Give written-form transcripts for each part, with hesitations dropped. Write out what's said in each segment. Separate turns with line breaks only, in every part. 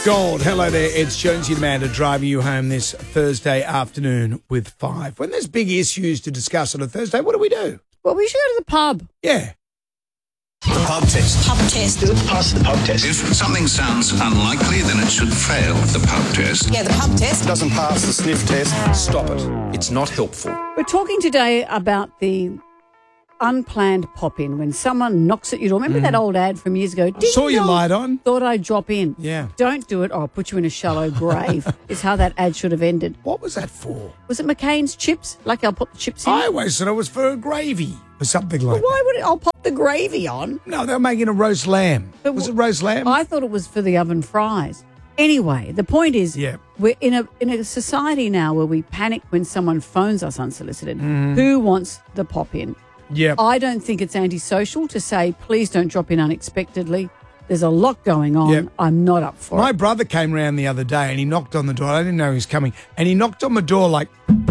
Gold, hello there. It's Jonesy and Amanda driving you home this Thursday afternoon with 5. When there's big issues to discuss on a Thursday, what do?
Well, we should go to the pub.
Yeah.
The pub test.
Pub test.
Does it pass the pub test?
If something sounds unlikely, then it should fail the pub test.
Yeah, the pub test.
Doesn't pass the sniff test. Stop it. It's not helpful.
We're talking today about the unplanned pop-in when someone knocks at your door. Remember that old ad from years ago?
Saw your light on.
Thought I'd drop in.
Yeah.
Don't do it or I'll put you in a shallow grave is how that ad should have ended.
What was that for?
Was it McCain's chips? Like I'll put the chips in?
I always thought it was for a gravy or something like
Why
that.
would I'll pop the gravy on?
No, they were making a roast lamb.
But
Was it roast lamb?
I thought it was for the oven fries. Anyway, the point is we're in a society now where we panic when someone phones us unsolicited. Who wants the pop-in?
Yeah.
I don't think it's antisocial to say, please don't drop in unexpectedly. There's a lot going on.
Yep.
I'm not up for
My
it.
brother came round the other day and he knocked on the door. I didn't know he was coming. And he knocked on my door like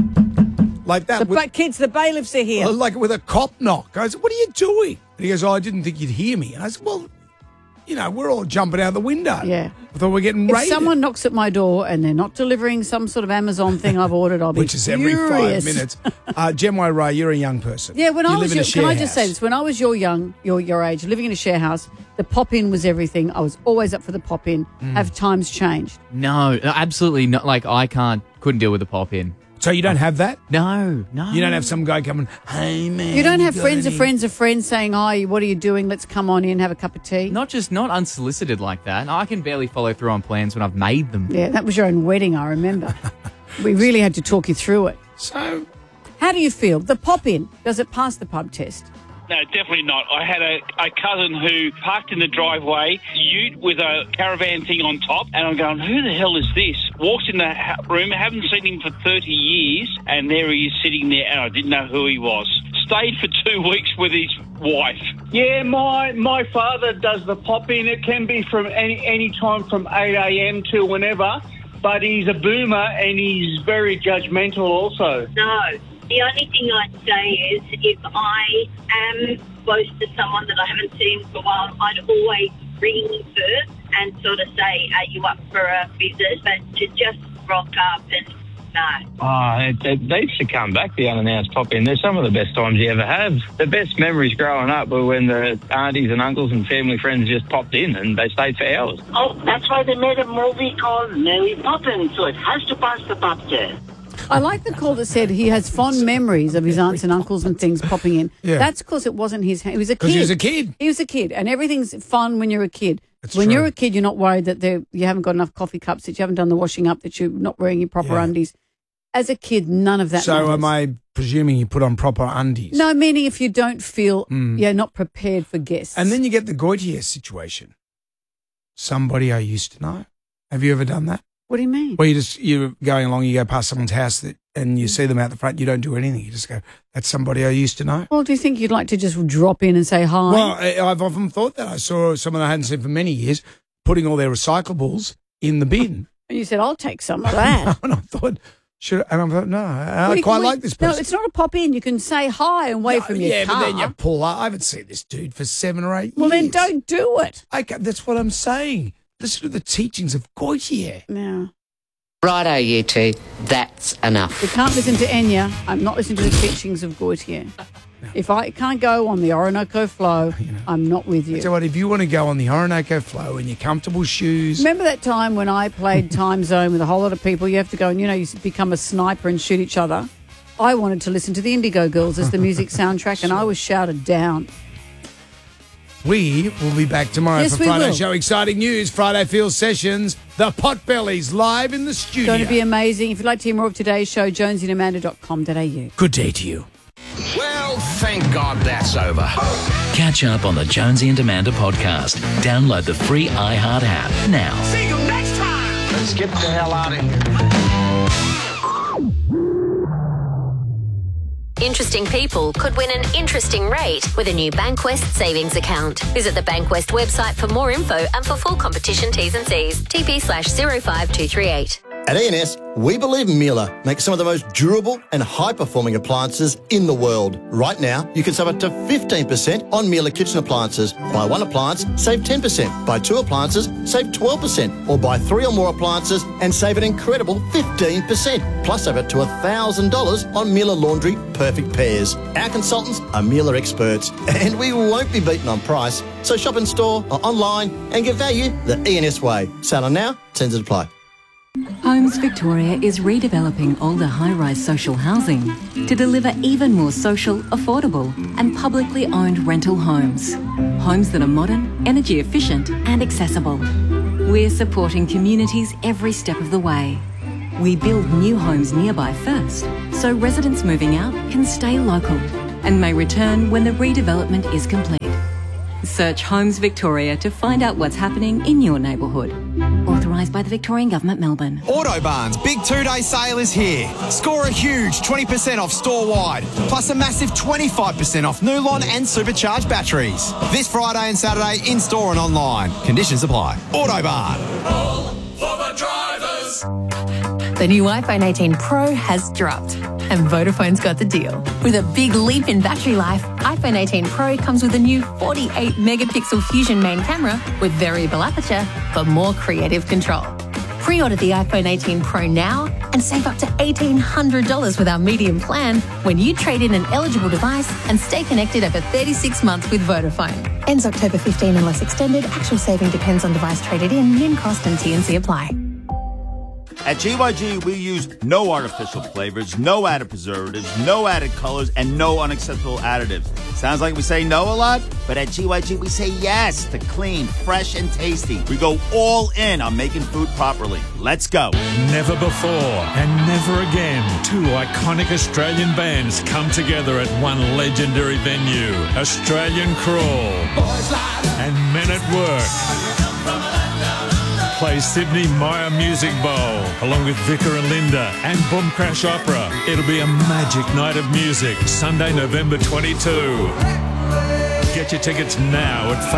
that.
Kids, the bailiffs are here.
Like with a cop knock. I said, what are you doing? And he goes, I didn't think you'd hear me. And I said, well, you know, we're all jumping out the window.
Yeah.
I thought we're getting
If
raided.
someone knocks at my door and they're not delivering some sort of Amazon thing I've ordered, I'll be
Which is every 5
furious.
minutes. Jem Ray, you're a young person.
Yeah, when
you
I
live
was
in a
can I
share
just say
house.
this? When I was your age, living in a share house, the pop-in was everything. I was always up for the pop-in. Have times changed?
No, absolutely not. Like, I couldn't deal with the pop-in.
So you don't have that?
No.
You don't have some guy coming, hey, man.
You don't have
got
friends
any-"
of friends of friends saying, hi, what are you doing? Let's come on in, have a cup of tea.
Not unsolicited like that. I can barely follow through on plans when I've made them.
Yeah, that was your own wedding, I remember. We really had to talk you through it.
So,
How do you feel? The pop-in, does it pass the pub test?
No, definitely not. I had a cousin who parked in the driveway, ute with a caravan thing on top, and I'm going, who the hell is this? Walked in the room, haven't seen him for 30 years, and there he is sitting there, and I didn't know who he was. Stayed for 2 weeks with his wife.
Yeah, my father does the pop-in. It can be from any time from 8 a.m. to whenever, but he's a boomer and he's very judgmental also.
No. The only thing I'd say is if I am close to someone that I haven't seen for a while, I'd always ring first and sort of say, are you up for a visit? But to just rock up and no.
They used to come back, the unannounced pop-in. They're some of the best times you ever have. The best memories growing up were when the aunties and uncles and family friends just popped in and they stayed for hours.
Oh, that's why they made a movie called Mary Poppins, so it has to pass the pub test.
I like the call that said he has fond memories of his aunts and uncles and things popping in.
Yeah.
That's because it wasn't his. He was a kid.
because he was a kid.
He was a kid, and everything's fun when you're a kid.
That's
when
true.
you're a kid, you're not worried that you haven't got enough coffee cups, that you haven't done the washing up, that you're not wearing your proper
Yeah.
undies. As a kid, none of that
So
matters.
am I presuming you put on proper undies?
No, meaning if you don't feel you're not prepared for guests.
And then you get the Goitier situation. Somebody I used to know. Have you ever done that?
What do you mean?
Where you're going along, you go past someone's house and you see them out the front, you don't do anything. You just go, that's somebody I used to know.
Well, do you think you'd like to just drop in and say hi?
Well, I've often thought that. I saw someone I hadn't seen for many years putting all their recyclables in the bin.
And you said, I'll take some of that.
And I thought, no, I quite like this person.
No, it's not a pop in. You can say hi and wave from your
yeah,
car.
but then you pull up. I haven't seen this dude for 7 or 8 years.
Well, then don't do it.
Okay, that's what I'm saying. Listen to the teachings of Goitier.
Yeah.
Righto, you two. That's enough.
You can't listen to Enya. I'm not listening to the teachings of Goitier. If I can't go on the Orinoco flow, I'm not with you.
So what, if you want to go on the Orinoco flow in your comfortable shoes.
Remember that time when I played Time Zone with a whole lot of people? You have to go and, you become a sniper and shoot each other. I wanted to listen to the Indigo Girls as the music soundtrack, and I was shouted down.
We will be back tomorrow
Yes,
for
we
Friday
will.
Show. Exciting news. Friday Field Sessions. The Potbellies live in the studio.
Going to be amazing. If you'd like to hear more of today's show, jonesyandamanda.com.au.
Good day to you.
Well, thank God that's over.
Catch up on the Jonesy and Amanda podcast. Download the free iHeart app now.
See you next time. Let's get the hell out of here.
Interesting people could win an interesting rate with a new Bankwest savings account. Visit the Bankwest website for more info and for full competition T's and C's. TP/05238.
At ENS, we believe Miele makes some of the most durable and high-performing appliances in the world. Right now, you can save up to 15% on Miele kitchen appliances. Buy one appliance, save 10%. Buy two appliances, save 12%. Or buy three or more appliances and save an incredible 15%. Plus over to $1,000 on Miele Laundry Perfect Pairs. Our consultants are Miele experts, and we won't be beaten on price. So shop in store or online and get value the ENS way. Sale on now, terms apply.
Homes Victoria is redeveloping older high-rise social housing to deliver even more social, affordable and publicly owned rental homes. Homes that are modern, energy efficient and accessible. We're supporting communities every step of the way. We build new homes nearby first, so residents moving out can stay local and may return when the redevelopment is complete. Search Homes Victoria to find out what's happening in your neighbourhood. Authorised by the Victorian Government, Melbourne.
Autobarn's big 2-day sale is here. Score a huge 20% off store-wide, plus a massive 25% off Nulon and supercharged batteries. This Friday and Saturday in-store and online. Conditions apply. Autobarn.
All for the drivers.
The new iPhone 18 Pro has dropped, and Vodafone's got the deal. With a big leap in battery life, iPhone 18 Pro comes with a new 48-megapixel Fusion main camera with variable aperture for more creative control. Pre-order the iPhone 18 Pro now and save up to $1,800 with our medium plan when you trade in an eligible device and stay connected over 36 months with Vodafone. Ends October 15 unless extended. Actual saving depends on device traded in. Min cost and T&C apply.
At GYG, we use no artificial flavors, no added preservatives, no added colors, and no unacceptable additives. Sounds like we say no a lot, but at GYG, we say yes to clean, fresh, and tasty. We go all in on making food properly. Let's go.
Never before and never again, two iconic Australian bands come together at one legendary venue. Australian Crawl and Men at Work play Sydney Myer Music Bowl along with Vicar and Linda and Boom Crash Opera. It'll be a magic night of music, Sunday, November 22. Get your tickets now at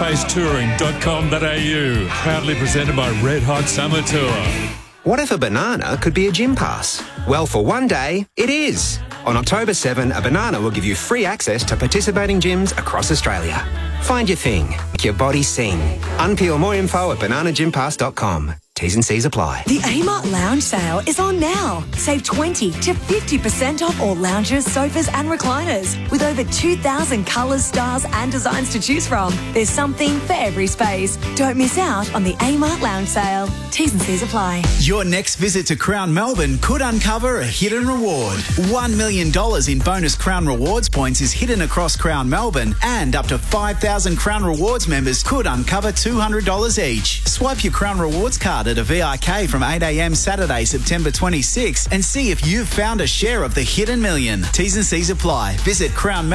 facetofacetouring.com.au. Proudly presented by Red Hot Summer Tour.
What if a banana could be a gym pass? Well, for one day, it is. On October 7, a banana will give you free access to participating gyms across Australia. Find your thing. Make your body sing. Unpeel more info at bananagympass.com. T's and C's apply.
The Amart Lounge sale is on now. Save 20 to 50% off all lounges, sofas and recliners. With over 2,000 colours, styles and designs to choose from, there's something for every space. Don't miss out on the Amart Lounge sale. T's and C's apply.
Your next visit to Crown Melbourne could uncover a hidden reward. $1 million in bonus Crown Rewards points is hidden across Crown Melbourne, and up to 5,000 Crown Rewards members could uncover $200 each. Swipe your Crown Rewards card at a VIK from 8 a.m. Saturday, September 26 and see if you've found a share of the hidden million. T's and C's apply. Visit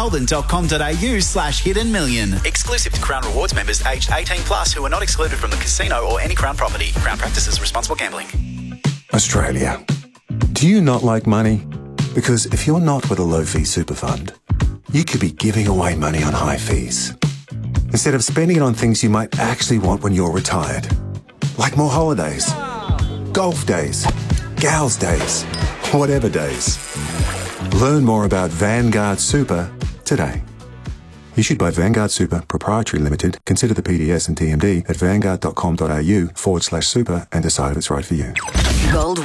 crownmelbourne.com.au/hidden million. Exclusive to Crown Rewards members aged 18 plus who are not excluded from the casino or any Crown property. Crown practices responsible gambling.
Australia. Do you not like money? Because if you're not with a low-fee super fund, you could be giving away money on high fees instead of spending it on things you might actually want when you're retired. Like more holidays, golf days, gals days, whatever days. Learn more about Vanguard Super today. Issued by Vanguard Super Proprietary Limited. Consider the PDS and TMD at vanguard.com.au/super and decide if it's right for you.
Gold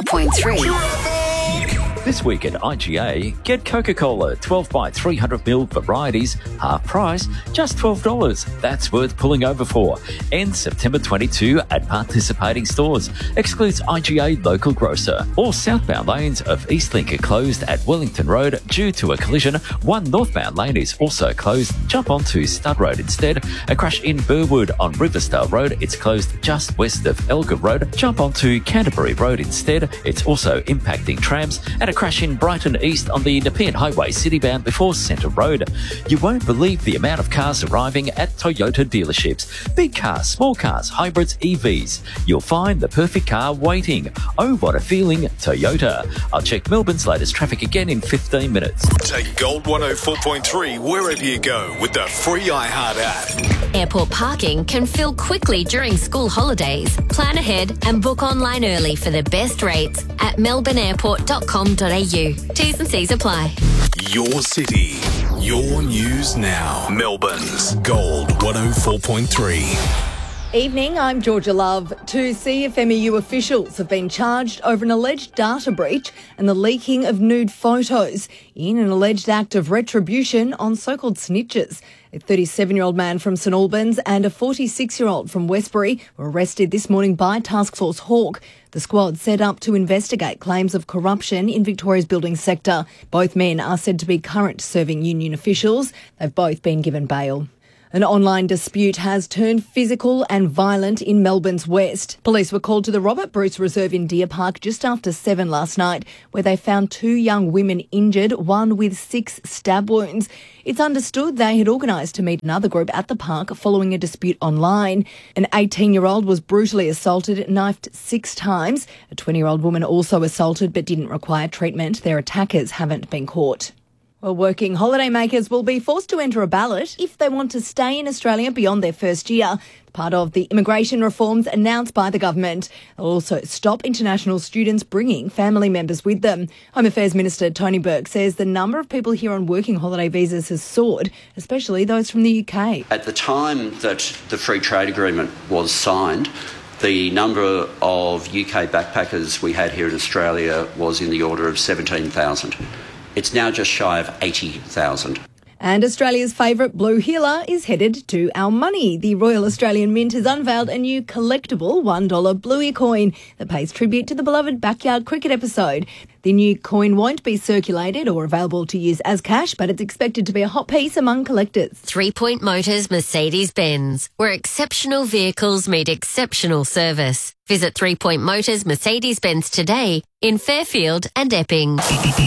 104.3.
This week at IGA, get Coca-Cola 12 by 300ml varieties, half price, just $12. That's worth pulling over for. Ends September 22 at participating stores. Excludes IGA local grocer. All southbound lanes of Eastlink are closed at Wellington Road due to a collision. One northbound lane is also closed. Jump onto Stud Road instead. A crash in Burwood on Riversdale Road. It's closed just west of Elgar Road. Jump onto Canterbury Road instead. It's also impacting trams. And a crash in Brighton East on the Nepean Highway citybound before Centre Road. You won't believe the amount of cars arriving at Toyota dealerships. Big cars, small cars, hybrids, EVs. You'll find the perfect car waiting. Oh, what a feeling, Toyota. I'll check Melbourne's latest traffic again in 15 minutes.
Take Gold 104.3 wherever you go with the free iHeart app.
Airport parking can fill quickly during school holidays. Plan ahead and book online early for the best rates at melbourneairport.com.au. T's and C's apply.
Your city, your news now. Melbourne's Gold 104.3.
Evening, I'm Georgia Love. Two CFMEU officials have been charged over an alleged data breach and the leaking of nude photos in an alleged act of retribution on so-called snitches. A 37-year-old man from St Albans and a 46-year-old from Westbury were arrested this morning by Task Force Hawk. The squad set up to investigate claims of corruption in Victoria's building sector. Both men are said to be current serving union officials. They've both been given bail. An online dispute has turned physical and violent in Melbourne's west. Police were called to the Robert Bruce Reserve in Deer Park just after 7 last night, where they found 2 young women injured, one with 6 stab wounds. It's understood they had organised to meet another group at the park following a dispute online. An 18-year-old was brutally assaulted, knifed 6 times. A 20-year-old woman also assaulted but didn't require treatment. Their attackers haven't been caught. Well, working holidaymakers will be forced to enter a ballot if they want to stay in Australia beyond their first year. Part of the immigration reforms announced by the government. They'll also stop international students bringing family members with them. Home Affairs Minister Tony Burke says the number of people here on working holiday visas has soared, especially those from the UK.
At the time that the free trade agreement was signed, the number of UK backpackers we had here in Australia was in the order of 17,000. It's now just shy of 80,000.
And Australia's favourite blue healer is headed to our money. The Royal Australian Mint has unveiled a new collectible $1 Bluey coin that pays tribute to the beloved Backyard Cricket episode. The new coin won't be circulated or available to use as cash, but it's expected to be a hot piece among collectors.
3 Point Motors Mercedes-Benz, where exceptional vehicles meet exceptional service. Visit 3 Point Motors Mercedes-Benz today in Fairfield and Epping.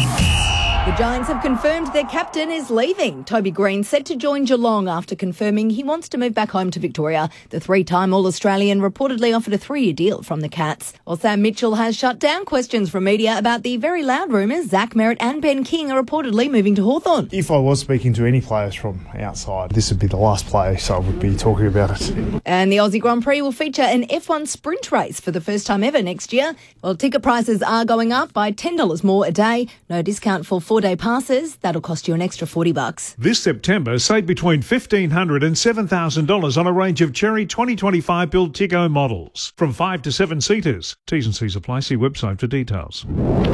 The Giants have confirmed their captain is leaving. Toby Green set to join Geelong after confirming he wants to move back home to Victoria. The 3-time All-Australian reportedly offered a 3-year deal from the Cats. While Sam Mitchell has shut down questions from media about the very loud rumours Zach Merritt and Ben King are reportedly moving to Hawthorn.
If I was speaking to any players from outside, this would be the last play, so I would be talking about it.
And the Aussie Grand Prix will feature an F1 sprint race for the first time ever next year. Well, ticket prices are going up by $10 more a day. No discount for 4-day passes. That'll cost you an extra $40.
This September, save between $1,500 and $7,000 on a range of Cherry 2025 build Tiggo models. From 5 to 7 seaters. T's and C's apply. See website for details.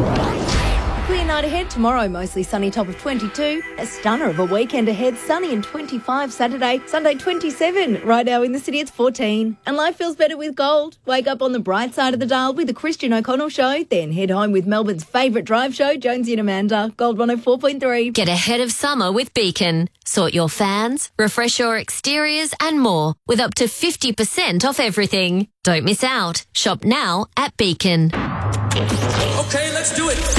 Clear night ahead tomorrow, mostly sunny, top of 22. A stunner of a weekend ahead, sunny and 25 Saturday. Sunday 27. Right now in the city it's 14. And life feels better with gold. Wake up on the bright side of the dial with the Christian O'Connell Show. Then head home with Melbourne's favourite drive show, Jonesy and Amanda. Gold 104.3.
Get ahead of summer with Beacon. Sort your fans, refresh your exteriors and more with up to 50% off everything. Don't miss out. Shop now at Beacon.
Okay, let's do it.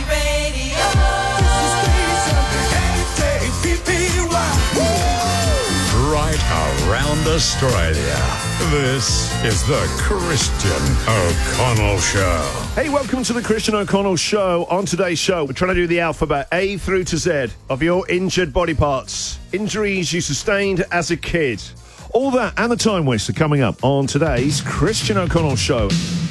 Right around Australia, this is the Christian O'Connell Show.
Hey, welcome to the Christian O'Connell Show. On today's show, we're trying to do the alphabet A through to Z of your injured body parts. Injuries you sustained as a kid. All that and the time waster coming up on today's Christian O'Connell Show.